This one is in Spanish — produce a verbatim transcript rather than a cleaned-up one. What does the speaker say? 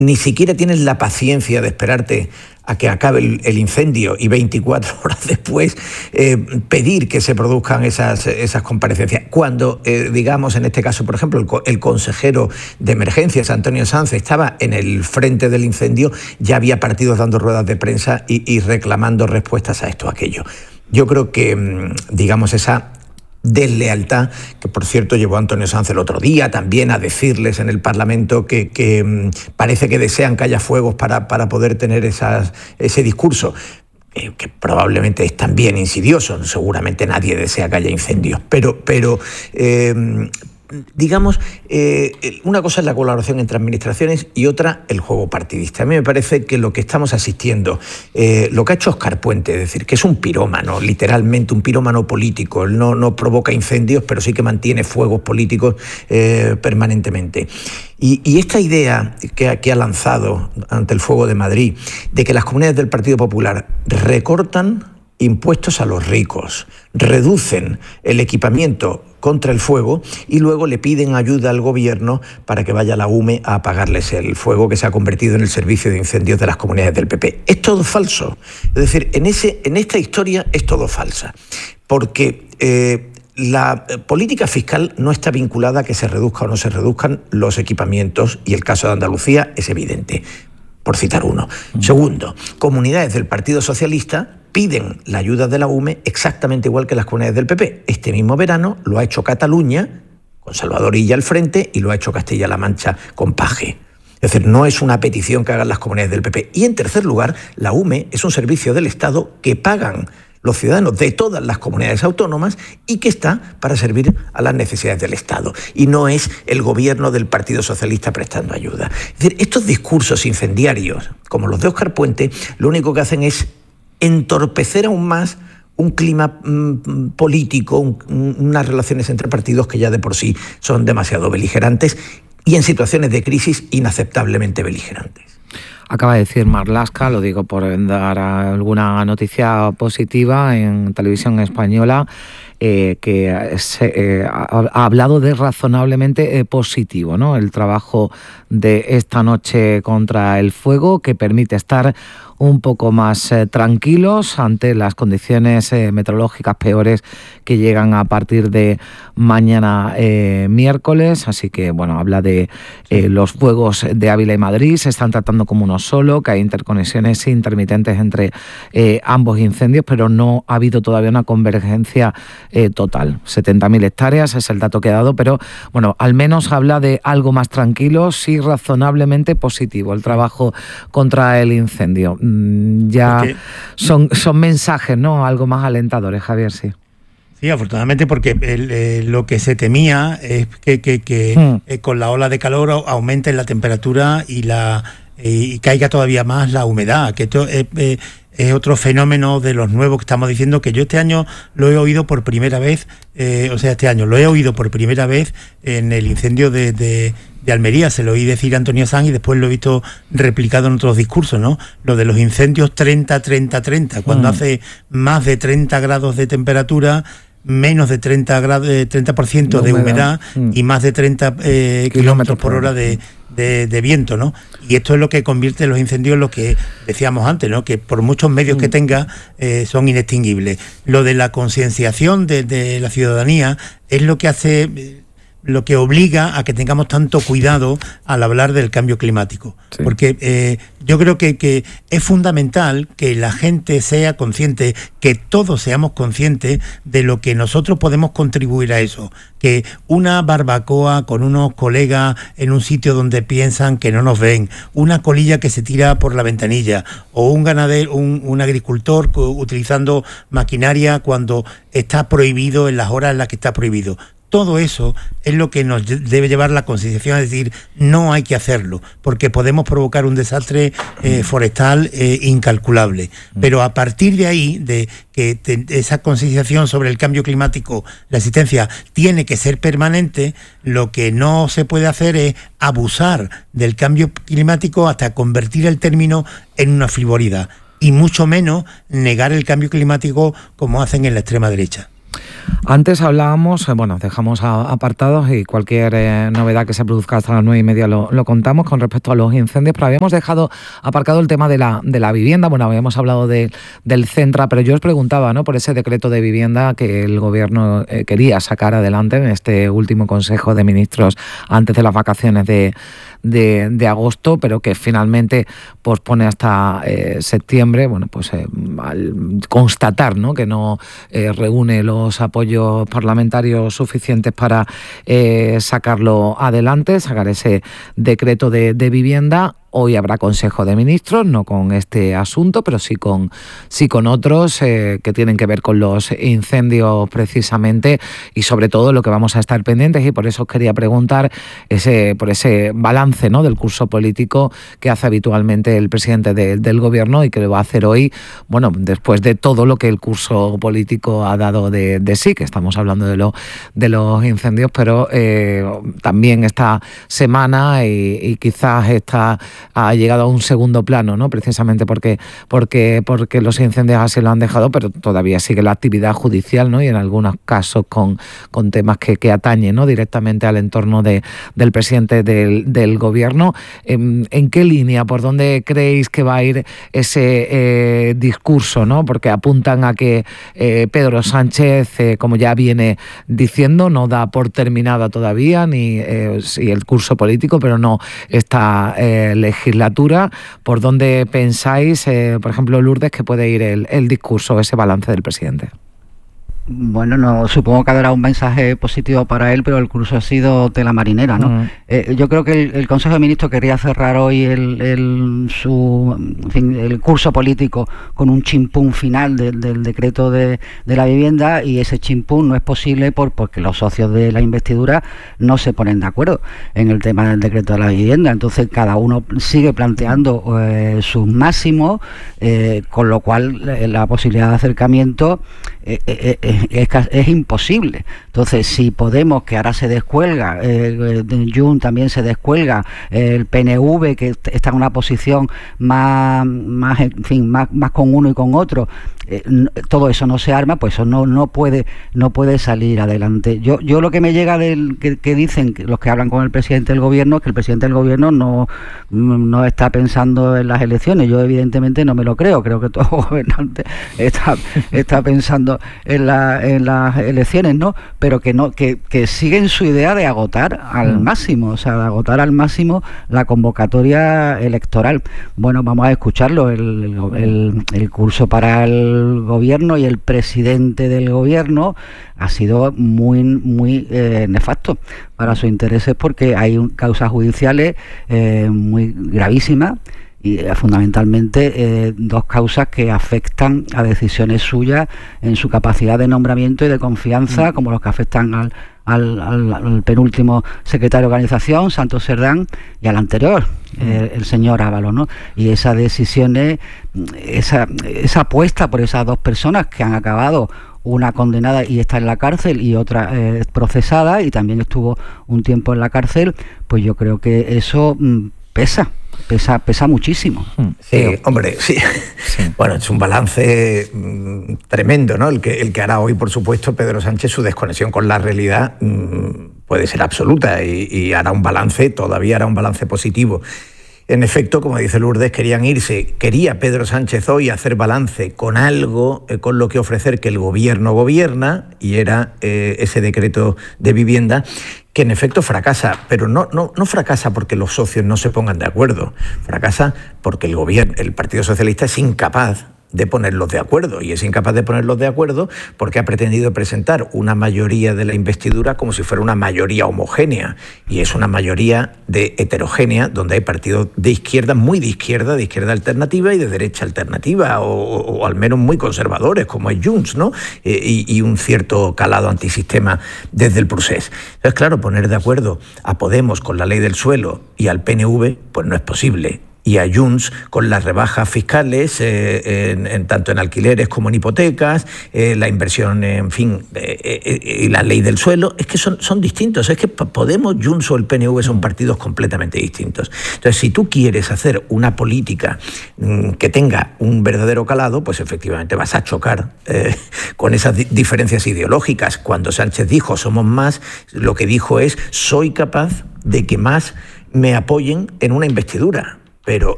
ni siquiera tienes la paciencia de esperarte a que acabe el, el incendio y veinticuatro horas después eh, pedir que se produzcan esas, esas comparecencias. Cuando, eh, digamos, en este caso, por ejemplo, el, el consejero de emergencias, Antonio Sanz, estaba en el frente del incendio, ya había partidos dando ruedas de prensa y, y reclamando respuestas a esto o aquello. Yo creo que, digamos, esa deslealtad, que por cierto llevó a Antonio Sanz el otro día también a decirles en el Parlamento que, que mmm, parece que desean que haya fuegos para, para poder tener esas, ese discurso, eh, que probablemente es también insidioso, seguramente nadie desea que haya incendios, pero, pero eh, digamos, eh, una cosa es la colaboración entre administraciones y otra el juego partidista. A mí me parece que lo que estamos asistiendo, eh, lo que ha hecho Óscar Puente, es decir, que es un pirómano, literalmente un pirómano político, él no, no provoca incendios, pero sí que mantiene fuegos políticos eh, permanentemente. Y, y esta idea que, que ha lanzado ante el Fuego de Madrid, de que las comunidades del Partido Popular recortan impuestos a los ricos, reducen el equipamiento contra el fuego y luego le piden ayuda al gobierno para que vaya la U M E a apagarles el fuego que se ha convertido en el servicio de incendios de las comunidades del P P. Es todo falso. Es decir, en, ese, en esta historia es todo falsa, porque eh, la política fiscal no está vinculada a que se reduzcan o no se reduzcan los equipamientos, y el caso de Andalucía es evidente, por citar uno. Mm. Segundo, comunidades del Partido Socialista piden la ayuda de la U M E exactamente igual que las comunidades del P P. Este mismo verano lo ha hecho Cataluña, con Salvador Illa al frente, y lo ha hecho Castilla-La Mancha con Paje. Es decir, no es una petición que hagan las comunidades del P P. Y en tercer lugar, la U M E es un servicio del Estado que pagan los ciudadanos de todas las comunidades autónomas y que está para servir a las necesidades del Estado. Y no es el gobierno del Partido Socialista prestando ayuda. Es decir, estos discursos incendiarios, como los de Óscar Puente, lo único que hacen es entorpecer aún más un clima mmm, político, un, unas relaciones entre partidos que ya de por sí son demasiado beligerantes y en situaciones de crisis inaceptablemente beligerantes. Acaba de decir Marlaska, lo digo por dar alguna noticia positiva en televisión española, eh, que se, eh, ha, ha hablado de razonablemente eh, positivo, ¿no? El trabajo de esta noche contra el fuego, que permite estar un poco más eh, tranquilos ante las condiciones eh, meteorológicas peores que llegan a partir de mañana eh, miércoles. Así que, bueno, habla de eh, los fuegos de Ávila y Madrid, se están tratando como uno solo, que hay interconexiones intermitentes entre eh, ambos incendios, pero no ha habido todavía una convergencia eh, total. setenta mil hectáreas es el dato que ha dado, pero, bueno, al menos habla de algo más tranquilo, sí razonablemente positivo, el trabajo contra el incendio. Ya porque son, son mensajes, ¿no? Algo más alentadores, Javier, sí. Sí, afortunadamente, porque el, eh, lo que se temía es que, que, que mm. eh, con la ola de calor aumente la temperatura y la eh, y caiga todavía más la humedad, que esto eh, eh, es otro fenómeno de los nuevos que estamos diciendo, que yo este año lo he oído por primera vez, eh, o sea, este año lo he oído por primera vez en el incendio de, de, de Almería, se lo oí decir a Antonio Sanz y después lo he visto replicado en otros discursos, ¿no? Lo de los incendios treinta, treinta, treinta, cuando mm. hace más de treinta grados de temperatura, menos de treinta grados, treinta por ciento de humedad, de humedad mm. y más de treinta eh, kilómetros por hora de, de, de viento, ¿no? Y esto es lo que convierte los incendios en lo que decíamos antes, ¿no? Que por muchos medios mm. que tenga eh, son inextinguibles. Lo de la concienciación de, de la ciudadanía es lo que hace, lo que obliga a que tengamos tanto cuidado al hablar del cambio climático. Sí. Porque eh, yo creo que, que es fundamental que la gente sea consciente, que todos seamos conscientes de lo que nosotros podemos contribuir a eso. Que una barbacoa con unos colegas en un sitio donde piensan que no nos ven, una colilla que se tira por la ventanilla, o un ganadero, un, un agricultor utilizando maquinaria cuando está prohibido, en las horas en las que está prohibido. Todo eso es lo que nos debe llevar la concienciación, es decir, no hay que hacerlo, porque podemos provocar un desastre eh, forestal eh, incalculable. Pero a partir de ahí, de que te, esa concienciación sobre el cambio climático, la existencia, tiene que ser permanente, lo que no se puede hacer es abusar del cambio climático hasta convertir el término en una frivolidad, y mucho menos negar el cambio climático como hacen en la extrema derecha. Antes hablábamos, bueno, dejamos apartados y cualquier eh, novedad que se produzca hasta las nueve y media lo, lo contamos con respecto a los incendios, pero habíamos dejado aparcado el tema de la, de la vivienda. Bueno, habíamos hablado de, del Centra, pero yo os preguntaba, ¿no?, por ese decreto de vivienda que el Gobierno eh, quería sacar adelante en este último Consejo de Ministros antes de las vacaciones de, de, de agosto, pero que finalmente pospone hasta eh, septiembre. Bueno, pues eh, al constatar, ¿no?, que no eh, reúne los apoyos parlamentarios suficientes para eh, sacarlo adelante, sacar ese decreto de, de vivienda. Hoy habrá Consejo de Ministros, no con este asunto, pero sí con, sí con otros eh, que tienen que ver con los incendios precisamente, y sobre todo lo que vamos a estar pendientes, y por eso os quería preguntar ese, por ese balance, ¿no?, del curso político que hace habitualmente el presidente de, del Gobierno y que lo va a hacer hoy, bueno, después de todo lo que el curso político ha dado de, de sí, que estamos hablando de, lo, de los incendios, pero eh, también esta semana y, y quizás esta ha llegado a un segundo plano, ¿no?, precisamente porque, porque, porque los incendios así lo han dejado, pero todavía sigue la actividad judicial, ¿no?, y en algunos casos con, con temas que, que atañen, ¿no?, directamente al entorno de, del presidente del, del Gobierno. ¿En, ¿En qué línea, por dónde creéis que va a ir ese eh, discurso, ¿no?? Porque apuntan a que eh, Pedro Sánchez, eh, como ya viene diciendo, no da por terminada todavía ni eh, sí, el curso político, pero no está eh, legislatura. ¿Por dónde pensáis, eh, por ejemplo, Lourdes, que puede ir el, el discurso, ese balance del presidente? Bueno, no supongo que habrá un mensaje positivo para él, pero el curso ha sido tela marinera, ¿no? Uh-huh. Eh, yo creo que el, el Consejo de Ministros quería cerrar hoy el, el, su, en fin, el curso político con un chimpún final del, del decreto de, de la vivienda, y ese chimpún no es posible por, porque los socios de la investidura no se ponen de acuerdo en el tema del decreto de la vivienda. Entonces cada uno sigue planteando eh, sus máximos, eh, con lo cual eh, la posibilidad de acercamiento eh, eh, eh, Es, es imposible. Entonces, si Podemos, que ahora se descuelga, eh, Junts también se descuelga, eh, el P N V, que está en una posición más, más en fin, más, más con uno y con otro, eh, todo eso no se arma, pues eso no, no puede, no puede salir adelante. Yo, yo lo que me llega del que, que dicen los que hablan con el presidente del Gobierno, es que el presidente del Gobierno no, no está pensando en las elecciones. Yo evidentemente no me lo creo. Creo que todo gobernante está, está pensando en la en las elecciones, ¿no? Pero que no que, que siguen su idea de agotar al máximo, o sea, de agotar al máximo la convocatoria electoral. Bueno, vamos a escucharlo. El, el, el curso para el Gobierno y el presidente del Gobierno ha sido muy muy eh, nefasto para sus intereses, porque hay un, causas judiciales eh, muy gravísimas, y eh, fundamentalmente eh, dos causas que afectan a decisiones suyas en su capacidad de nombramiento y de confianza, mm. como los que afectan al, al, al, al penúltimo secretario de organización, Santos Cerdán, y al anterior, mm. eh, el señor Ábalos, ¿no? Y esas decisiones, esa, esa apuesta por esas dos personas que han acabado, una condenada y está en la cárcel, y otra eh, procesada y también estuvo un tiempo en la cárcel, pues yo creo que eso mm, pesa. Pesa, pesa muchísimo. Sí, hombre, sí. sí. Bueno, es un balance mmm, tremendo, ¿no? El que, el que hará hoy, por supuesto, Pedro Sánchez. Su desconexión con la realidad mmm, puede ser absoluta, y, y hará un balance, todavía hará un balance positivo. En efecto, como dice Lourdes, querían irse, quería Pedro Sánchez hoy hacer balance con algo, eh, con lo que ofrecer que el Gobierno gobierna, y era eh, ese decreto de vivienda, que en efecto fracasa, pero no, no, no fracasa porque los socios no se pongan de acuerdo, fracasa porque el gobierno, el Partido Socialista es incapaz de ponerlos de acuerdo, y es incapaz de ponerlos de acuerdo porque ha pretendido presentar una mayoría de la investidura como si fuera una mayoría homogénea, y es una mayoría de heterogénea, donde hay partidos de izquierda, muy de izquierda, de izquierda alternativa y de derecha alternativa, o, o, o al menos muy conservadores, como es Junts, ¿no? Eh, y, y un cierto calado antisistema desde el procés. Entonces, claro, poner de acuerdo a Podemos con la ley del suelo y al P N V, pues no es posible. y a Junts con las rebajas fiscales, eh, en, en, tanto en alquileres como en hipotecas, eh, la inversión, en fin, eh, eh, y la ley del suelo, es que son, son distintos. Es que Podemos, Junts o el P N V son partidos completamente distintos. Entonces, si tú quieres hacer una política mmm, que tenga un verdadero calado, pues efectivamente vas a chocar eh, con esas di- diferencias ideológicas. Cuando Sánchez dijo somos más, lo que dijo es soy capaz de que más me apoyen en una investidura. Pero